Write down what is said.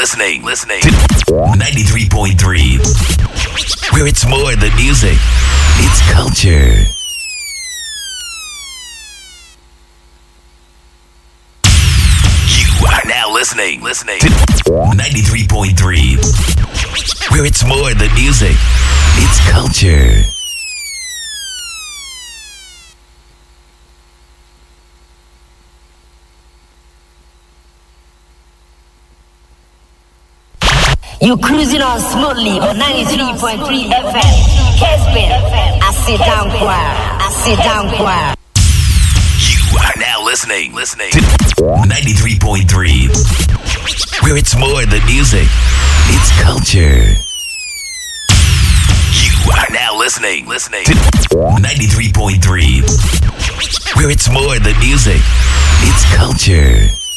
listening to 93.3, where it's more than music, it's culture. You are now listening to 93.3, where it's more than music, it's culture. You cruising on smoothly on 93.3 FM. Kesbin, I sit down choir. I sit down choir. You are now listening to 93.3, where it's more than music, it's culture. You are now listening to 93.3, where it's more than music, it's culture.